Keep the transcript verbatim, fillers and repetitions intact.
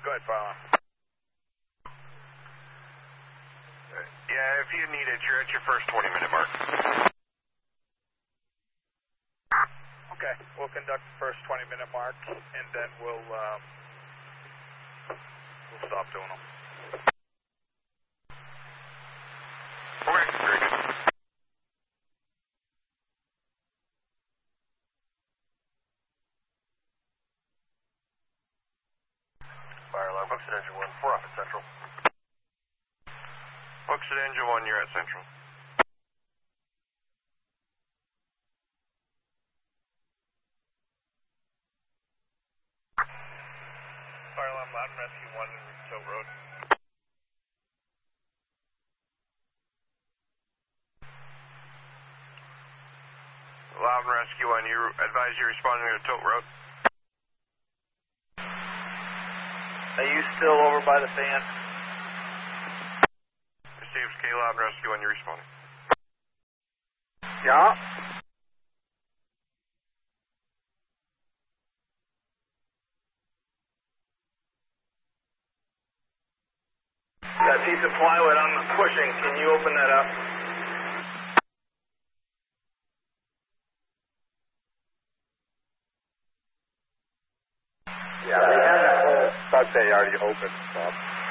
Go ahead, fire alarm. Uh, yeah, if you need it, you're at your first twenty minute mark. Okay, we'll conduct the first twenty minute mark, and then we'll, um, we'll stop doing them. Okay, very good. Fire alarm, Hooks at engine one, four off at Central. Hooks at engine one, you're at Central. Fire alarm, Loudon Rescue one, Tilt Road. Loudon Rescue one, you advise you responding to Tilt Road. Are you still over by the fan? Received K Loudon Rescue one, you responding. Yeah. That piece of plywood I'm pushing, can you open that up? Yeah, they have that whole, I'd say already open stuff.